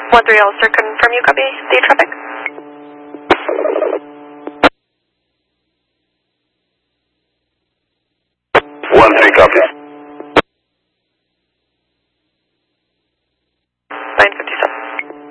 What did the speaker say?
1-3 Ulster, confirm you copy the traffic. 1-3 copies.